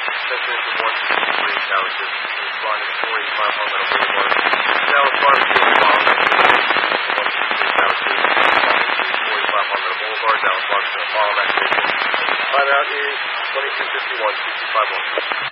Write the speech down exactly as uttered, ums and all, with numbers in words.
Destination one sixty-three, Township. Responding four eighty-five Palmetto Boulevard. Dallas Barbecue involved. one sixty-three, Township. Responding four eighty-five Palmetto Boulevard. Dallas Barbecue involved. Activation. Timeout is twenty-two fifty-one, two two five one.